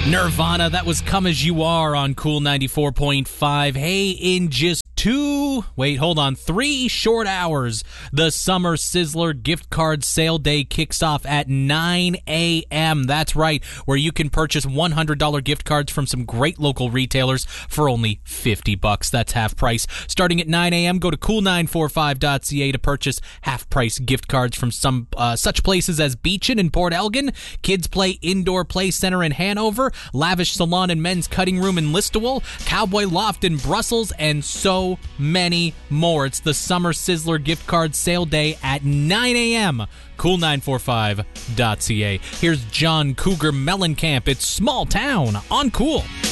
Nirvana, that was Come As You Are on Cool 94.5. Hey, in just 3 short hours, the Summer Sizzler gift card sale day kicks off at 9 a.m. That's right, where you can purchase $100 gift cards from some great local retailers for only $50. That's half price. Starting at 9 a.m., go to cool945.ca to purchase half-price gift cards from some such places as Beachin in Port Elgin, Kids Play Indoor Play Center in Hanover, Lavish Salon and Men's Cutting Room in Listowel, Cowboy Loft in Brussels, and so many more. It's the Summer Sizzler gift card sale day at 9 a.m. Cool945.ca. Here's John Cougar Mellencamp. It's Small Town on Cool.